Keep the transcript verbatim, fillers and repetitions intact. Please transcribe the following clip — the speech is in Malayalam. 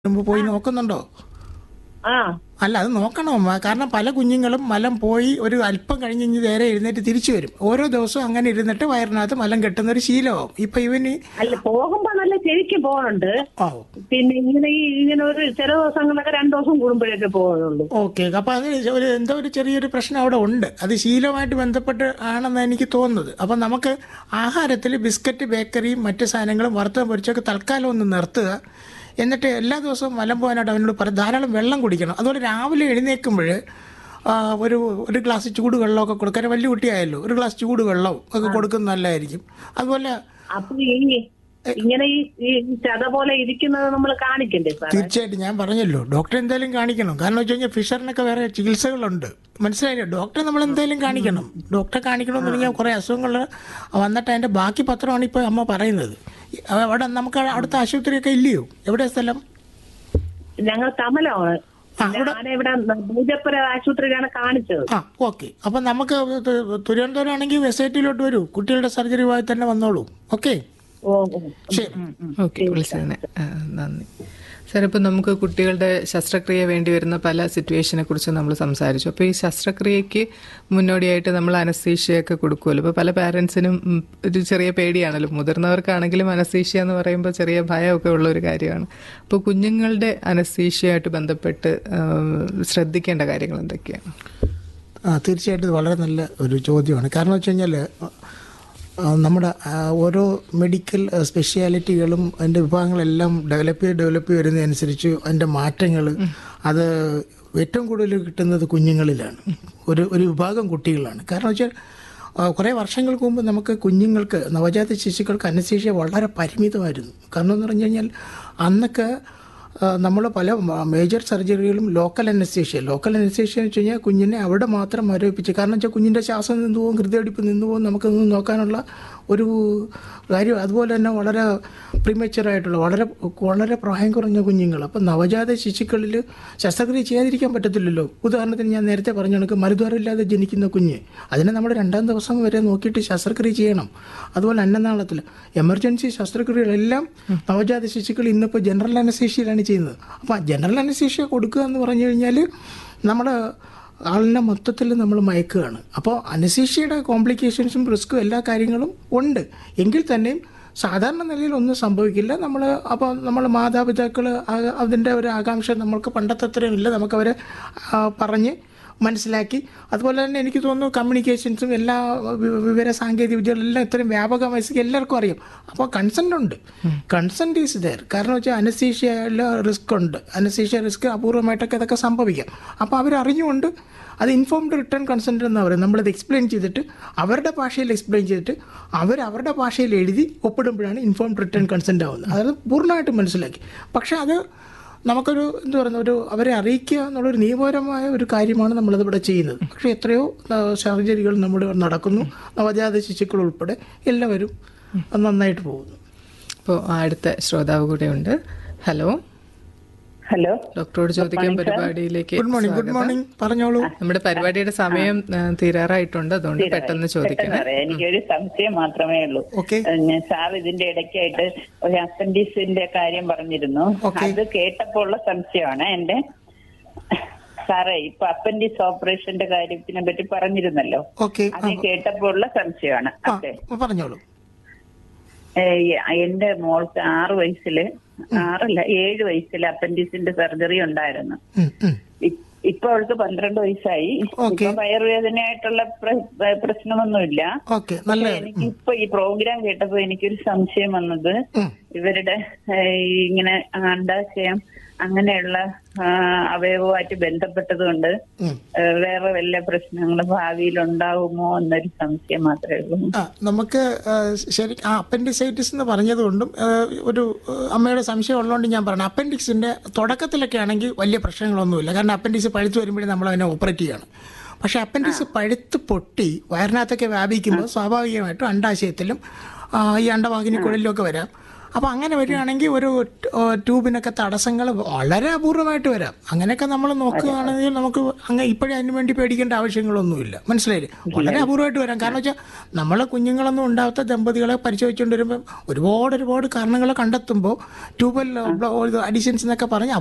മുമ്പ് പോയി നോക്കുന്നുണ്ടോ? ആ അല്ല, അത് നോക്കണം അമ്മ. കാരണം പല കുഞ്ഞുങ്ങളും മലം പോയി ഒരു അല്പം കഴിഞ്ഞ് ഇഞ്ഞ് നേരെ എഴുന്നേറ്റ് തിരിച്ചു വരും. ഓരോ ദിവസവും അങ്ങനെ ഇരുന്നിട്ട് വയറിനകത്ത് മലം കെട്ടുന്ന ഒരു ശീലമാവും. ഇപ്പൊ ഇവന് അല്ല പോകുമ്പോ നല്ല ശരിക്കും പോകുന്നുണ്ട്. ഓ പിന്നെ ഇങ്ങനെ ഈ ഇങ്ങനെ ഒരു ചില ദിവസങ്ങളൊക്കെ രണ്ടു ദിവസം കൂടുമ്പോഴൊക്കെ പോകുന്നുള്ളൂ. ഓക്കെ. അപ്പൊ അത് ഒരു എന്തോ ഒരു ചെറിയൊരു പ്രശ്നം അവിടെ ഉണ്ട്. അത് ശീലമായിട്ട് ബന്ധപ്പെട്ട് ആണെന്ന് എനിക്ക് തോന്നുന്നത്. അപ്പം നമുക്ക് ആഹാരത്തിൽ ബിസ്ക്കറ്റ്, ബേക്കറിയും മറ്റു സാധനങ്ങളും വറുത്ത പൊരിച്ചൊക്കെ തൽക്കാലം ഒന്ന് നിർത്തുക. എന്നിട്ട് എല്ലാ ദിവസവും മലം പോകാനായിട്ട് അവനോട് പറ, ധാരാളം വെള്ളം കുടിക്കണം. അതുപോലെ രാവിലെ എഴുന്നേൽക്കുമ്പോൾ ഒരു ഒരു ഗ്ലാസ് ചൂട് വെള്ളമൊക്കെ കൊടുക്കാൻ, വലിയ കുട്ടിയായല്ലോ, ഒരു ഗ്ലാസ് ചൂട് വെള്ളവും ഒക്കെ കൊടുക്കുന്നത് നല്ലതായിരിക്കും. അതുപോലെ അപ്പൊ ഈ ഇങ്ങനെ ഈ ഈ ചത പോലെ ഇരിക്കുന്നത് നമ്മൾ കാണിക്കണ്ടേ സാർ? തീർച്ചയായിട്ടും ഞാൻ പറഞ്ഞല്ലോ, ഡോക്ടറെ എന്തായാലും കാണിക്കണം. കാരണം വെച്ച് കഴിഞ്ഞാൽ ഫിഷറിനൊക്കെ വേറെ ചികിത്സകളുണ്ട്, മനസ്സിലായില്ലേ? ഡോക്ടറെ നമ്മൾ എന്തായാലും കാണിക്കണം. ഡോക്ടറെ കാണിക്കണമെന്ന് പറഞ്ഞാൽ കുറേ അസുഖങ്ങൾ വന്നിട്ട് അതിൻ്റെ ബാക്കി പത്രമാണ് ഇപ്പോൾ അമ്മ പറയുന്നത്. അവിടെ നമുക്ക് അടുത്ത ആശുപത്രിയൊക്കെ ഇല്ലയോ? എവിടെ സ്ഥലം? ഞങ്ങൾ കമലമാണ്. ഞാനിവിടെ പൂജപ്പുര ആശുപത്രിയിലാണ് കാണിച്ചത്. ആ ഓക്കെ. അപ്പം നമുക്ക് തിരുവനന്തപുരം ആണെങ്കിൽ വെസൈറ്റിലോട്ട് വരൂ, കുട്ടികളുടെ സർജറി പോയി തന്നെ വന്നോളൂ. ഓക്കെ, ഓ ശരി. ഓക്കെ, വിളിച്ചതിന് നന്ദി സാർ. ഇപ്പം നമുക്ക് കുട്ടികളുടെ ശസ്ത്രക്രിയ വേണ്ടി വരുന്ന പല സിറ്റുവേഷനെ കുറിച്ച് നമ്മൾ സംസാരിച്ചു. അപ്പോൾ ഈ ശസ്ത്രക്രിയയ്ക്ക് മുന്നോടിയായിട്ട് നമ്മൾ അനസ്തീഷ്യയൊക്കെ കൊടുക്കുമല്ലോ. ഇപ്പോൾ പല പാരൻസിനും ഒരു ചെറിയ പേടിയാണല്ലോ, മുതിർന്നവർക്കാണെങ്കിലും അനസ്തീഷ്യ എന്ന് പറയുമ്പോൾ ചെറിയ ഭയമൊക്കെ ഉള്ള ഒരു കാര്യമാണ്. അപ്പോൾ കുഞ്ഞുങ്ങളുടെ അനസ്തീഷ്യയായിട്ട് ബന്ധപ്പെട്ട് ശ്രദ്ധിക്കേണ്ട കാര്യങ്ങൾ എന്തൊക്കെയാണ്? ആ തീർച്ചയായിട്ടും ഇത് വളരെ നല്ല ഒരു ചോദ്യമാണ്. കാരണം വെച്ച് കഴിഞ്ഞാൽ നമ്മുടെ ഓരോ മെഡിക്കൽ സ്പെഷ്യാലിറ്റികളും അതിൻ്റെ വിഭാഗങ്ങളെല്ലാം ഡെവലപ്പ് ചെയ്ത് ഡെവലപ്പ് ചെയ്ത് വരുന്നതനുസരിച്ച് അതിൻ്റെ മാറ്റങ്ങൾ അത് ഏറ്റവും കൂടുതൽ കിട്ടുന്നത് കുഞ്ഞുങ്ങളിലാണ്, ഒരു ഒരു വിഭാഗം കുട്ടികളാണ്. കാരണം വെച്ചാൽ കുറേ വർഷങ്ങൾക്ക് മുമ്പ് നമുക്ക് കുഞ്ഞുങ്ങൾക്ക്, നവജാത ശിശുക്കൾക്ക് അനസ്തീഷ്യ വളരെ പരിമിതമായിരുന്നു. കാരണം എന്ന് പറഞ്ഞു കഴിഞ്ഞാൽ അന്നൊക്കെ നമ്മൾ പല major സർജറികളും local anaesthesia local anaesthesia എന്ന് വെച്ച് കഴിഞ്ഞാൽ കുഞ്ഞിനെ അവിടെ മാത്രം മരവിപ്പിച്ച്, കാരണം വെച്ചാൽ കുഞ്ഞിൻ്റെ ശ്വാസം നിന്ന് പോകും, ഹൃദയടിപ്പ് നിന്ന് പോകും, നമുക്കൊന്നും നോക്കാനുള്ള ഒരു കാര്യം. അതുപോലെ തന്നെ വളരെ പ്രീമച്ചുറായിട്ടുള്ള വളരെ വളരെ പ്രായം കുറഞ്ഞ കുഞ്ഞുങ്ങൾ, അപ്പം നവജാത ശിശുക്കളിൽ ശസ്ത്രക്രിയ ചെയ്യാതിരിക്കാൻ പറ്റത്തില്ലല്ലോ. ഉദാഹരണത്തിന് ഞാൻ നേരത്തെ പറഞ്ഞ കണക്ക് മരുദ്വാരമില്ലാതെ ജനിക്കുന്ന കുഞ്ഞ്, അതിനെ നമ്മൾ രണ്ടാം ദിവസം വരെ നോക്കിയിട്ട് ശസ്ത്രക്രിയ ചെയ്യണം. അതുപോലെ അന്നനാളത്തിൽ എമർജൻസി ശസ്ത്രക്രിയകളെല്ലാം നവജാത ശിശുക്കൾ ഇന്നിപ്പോൾ ജനറൽ അനസ്തീഷ്യയിലാണ് ചെയ്യുന്നത്. അപ്പോൾ ജനറൽ അനസ്തീഷ്യ കൊടുക്കുക എന്ന് പറഞ്ഞു കഴിഞ്ഞാൽ നമ്മൾ ആളിനെ മൊത്തത്തിൽ നമ്മൾ മയക്കുകയാണ്. അപ്പോൾ അനസ്തീഷ്യയുടെ കോംപ്ലിക്കേഷൻസും റിസ്ക്കും എല്ലാ കാര്യങ്ങളും ഉണ്ട്. എങ്കിൽ തന്നെയും സാധാരണ നിലയിൽ ഒന്നും സംഭവിക്കില്ല. നമ്മൾ അപ്പോൾ നമ്മൾ മാതാപിതാക്കൾ അതിൻ്റെ ഒരു ആകാംക്ഷ നമ്മൾക്ക് പണ്ടത്തെ അത്രയും ഇല്ല, നമുക്കവരെ പറഞ്ഞ് മനസ്സിലാക്കി. അതുപോലെ തന്നെ എനിക്ക് തോന്നുന്നു കമ്മ്യൂണിക്കേഷൻസും എല്ലാ വിവര സാങ്കേതിക വിദ്യകളെല്ലാം ഇത്രയും വ്യാപകമായി എല്ലാവർക്കും അറിയാം. അപ്പോൾ കൺസെൻ്റ് ഉണ്ട്, കൺസെൻ്റ് ഈസ് ദെയർ. കാരണം വെച്ചാൽ അനസ്തീഷ്യയിലെ റിസ്ക് ഉണ്ട്, അനസ്തീഷ്യ റിസ്ക് അപൂർവമായിട്ടൊക്കെ ഇതൊക്കെ സംഭവിക്കാം. അപ്പോൾ അവരറിഞ്ഞുകൊണ്ട് അത് ഇൻഫോംഡ് റിട്ടേൺ കൺസെൻറ്റ് എന്ന് പറയും. നമ്മളത് എക്സ്പ്ലെയിൻ ചെയ്തിട്ട് അവരുടെ ഭാഷയിൽ എക്സ്പ്ലെയിൻ ചെയ്തിട്ട് അവർ അവരുടെ ഭാഷയിൽ എഴുതി ഒപ്പിടുമ്പോഴാണ് ഇൻഫോംഡ് റിട്ടേൺ കൺസെൻറ്റ് ആവുന്നത്. അത് പൂർണ്ണമായിട്ട് മനസ്സിലാക്കി. പക്ഷേ അത് നമുക്കൊരു എന്താ പറയുന്ന ഒരു അവരെ അറിയിക്കുക എന്നുള്ളൊരു നിയമപരമായ ഒരു കാര്യമാണ് നമ്മളതിവിടെ ചെയ്യുന്നത്. പക്ഷേ എത്രയോ സർജറികൾ നമ്മൾ നടക്കുന്നു, നവജാത ശിശുക്കൾ ഉൾപ്പെടെ എല്ലാവരും നന്നായിട്ട് പോകുന്നു. ഇപ്പോൾ അടുത്ത ശ്രോതാവ് കൂടെ ഉണ്ട്. ഹലോ ഹലോ, ഡോക്ടറോട് ചോദിക്കാൻ പരിപാടിയിലേക്ക് ഗുഡ് മോർണിംഗ്. ഗുഡ് മോർണിംഗ്, പറഞ്ഞോളൂ. നമ്മുടെ പരിപാടിയുടെ സമയം തീരാറായിട്ടുണ്ട്, അതുകൊണ്ട് പെട്ടെന്ന് ചോദിക്കണം. എനിക്കൊരു സംശയം മാത്രമേ ഉള്ളൂ. സാർ ഇതിന്റെ ഇടയ്ക്കായിട്ട് ഒരു അപ്പൻഡിക്സിന്റെ കാര്യം പറഞ്ഞിരുന്നു. അത് കേട്ടപ്പോൾ ഉള്ള സംശയമാണ് എന്റെ. സാറേ, ഇപ്പൊ അപ്പൻഡിക്സ് ഓപ്പറേഷന്റെ കാര്യത്തിനെ പറ്റി പറഞ്ഞിരുന്നല്ലോ, അത് കേട്ടപ്പോൾ ഉള്ള സംശയമാണ്. അതെ, പറഞ്ഞോളൂ. എന്റെ മോൾക്ക് ആറ് വയസ്സില് ആറല്ല ഏഴ് വയസ്സിൽ അപ്പൻഡിക്സിന്റെ സർജറി ഉണ്ടായിരുന്നു. ഇപ്പൊ അവൾക്ക് പന്ത്രണ്ട് വയസ്സായി. ഇപ്പൊ വയറുവേദനയായിട്ടുള്ള പ്രശ്നമൊന്നുമില്ല. എനിക്ക് ഇപ്പൊ ഈ പ്രോഗ്രാം കേട്ടപ്പോ എനിക്കൊരു സംശയം വന്നത്, ഇവരുടെ ഇങ്ങനെ അണ്ഡാശയം അങ്ങനെയുള്ള അവയവമായിട്ട് ബന്ധപ്പെട്ടത് കൊണ്ട് വേറെ വല്ല പ്രശ്നങ്ങളും ഭാവിയിൽ ഉണ്ടാവുമോ എന്നൊരു സംശയം മാത്രമേ ഉള്ളൂ. നമുക്ക് ശരി ആ അപ്പൻഡിസൈറ്റിസ് എന്ന് പറഞ്ഞതുകൊണ്ടും ഒരു അമ്മയുടെ സംശയം ഉള്ളതുകൊണ്ട് ഞാൻ പറഞ്ഞു. അപ്പൻഡിക്സിന്റെ തുടക്കത്തിലൊക്കെ ആണെങ്കിൽ വലിയ പ്രശ്നങ്ങളൊന്നുമില്ല, കാരണം അപ്പൻഡിക്സ് പഴുത്ത് വരുമ്പോഴേ നമ്മൾ അതിനെ ഓപ്പറേറ്റ് ചെയ്യണം. പക്ഷെ അപ്പൻഡിക്സ് പഴുത്ത് പൊട്ടി വയറിനകത്തൊക്കെ വ്യാപിക്കുമ്പോൾ സ്വാഭാവികമായിട്ടും അണ്ഡാശയത്തിലും ഈ അണ്ടവാഹിനി കുഴലിലൊക്കെ വരാം. അപ്പോൾ അങ്ങനെ വരികയാണെങ്കിൽ ഒരു ട്യൂബിനൊക്കെ തടസ്സങ്ങൾ വളരെ അപൂർവമായിട്ട് വരാം. അങ്ങനെയൊക്കെ നമ്മൾ നോക്കുകയാണെങ്കിൽ നമുക്ക് അങ്ങനെ ഇപ്പോഴും അതിന് വേണ്ടി പേടിക്കേണ്ട ആവശ്യങ്ങളൊന്നുമില്ല. മനസ്സിലായില്ലേ? വളരെ അപൂർവമായിട്ട് വരാം. കാരണം വെച്ചാൽ നമ്മളെ കുഞ്ഞുങ്ങളൊന്നും ഉണ്ടാവാത്ത ദമ്പതികളെ പരിശോധിച്ചുകൊണ്ട് വരുമ്പോൾ ഒരുപാട് ഒരുപാട് കാരണങ്ങൾ കണ്ടെത്തുമ്പോൾ ട്യൂബൽ അഡിഷൻസ് എന്നൊക്കെ പറഞ്ഞ്